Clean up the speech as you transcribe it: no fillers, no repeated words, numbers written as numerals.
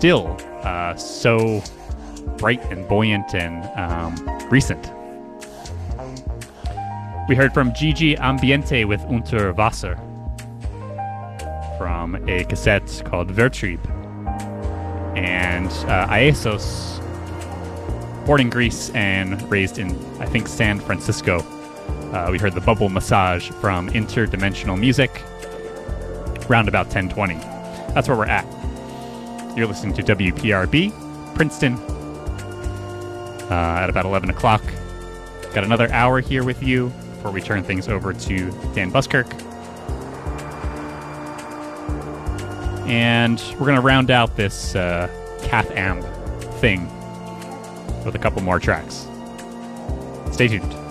still so bright and buoyant and recent. We heard from Gigi Ambiente with Unter Wasser from a cassette called Vertrieb. And Aesos, born in Greece and raised in, I think, San Francisco. We heard the Bubble Massage from Interdimensional Music, around about 10:20. That's where we're at. You're listening to WPRB, Princeton, at about 11 o'clock. Got another hour here with you before we turn things over to Dan Buskirk. And we're going to round out this Cath Amp thing with a couple more tracks. Stay tuned.